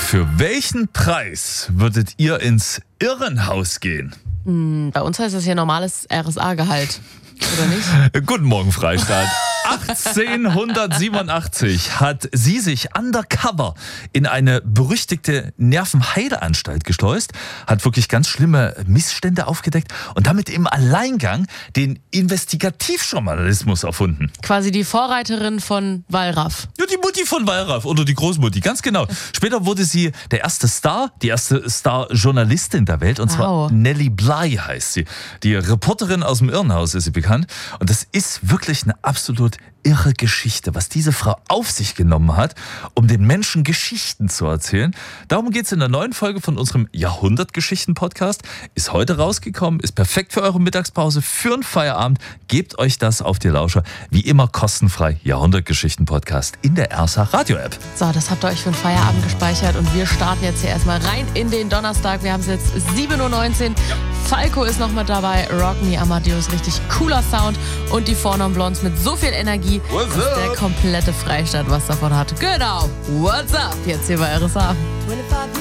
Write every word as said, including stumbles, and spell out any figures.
Für welchen Preis würdet ihr ins Irrenhaus gehen? Hm, bei uns heißt das hier normales R S A-Gehalt, oder nicht? Guten Morgen, Freistaat. achtzehnhundertsiebenundachtzig hat sie sich undercover in eine berüchtigte Nervenheilanstalt geschleust, hat wirklich ganz schlimme Missstände aufgedeckt und damit im Alleingang den Investigativjournalismus erfunden. Quasi die Vorreiterin von Wallraff. Ja, die Mutti von Wallraff oder die Großmutti, ganz genau. Später wurde sie der erste Star, die erste Star-Journalistin der Welt, und zwar Wow. Nellie Bly heißt sie. Die Reporterin aus dem Irrenhaus ist sie bekannt, und das ist wirklich eine absolut irre Geschichte, was diese Frau auf sich genommen hat, um den Menschen Geschichten zu erzählen. Darum geht es in der neuen Folge von unserem Jahrhundertgeschichten-Podcast. Ist heute rausgekommen, ist perfekt für eure Mittagspause, für einen Feierabend. Gebt euch das auf die Lauscher. Wie immer kostenfrei. Jahrhundertgeschichten-Podcast in der Ersa Radio-App. So, das habt ihr euch für den Feierabend gespeichert und wir starten jetzt hier erstmal rein in den Donnerstag. Wir haben es jetzt sieben Uhr neunzehn. Falco ist noch mit dabei, Rock Me Amadeus, richtig cooler Sound und die Four Non Blondes mit so viel Energie, What's dass up? der komplette Freistaat was davon hat. Genau, what's up? Jetzt hier bei R S A.